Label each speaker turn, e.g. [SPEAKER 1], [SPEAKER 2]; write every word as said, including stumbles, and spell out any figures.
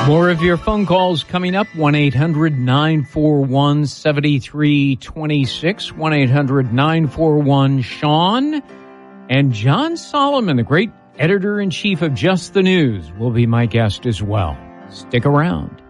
[SPEAKER 1] More of your phone calls coming up. one eight hundred nine four one seven three two six. one eight hundred nine four one Sean. And John Solomon, the great editor-in-chief of Just the News, will be my guest as well. Stick around.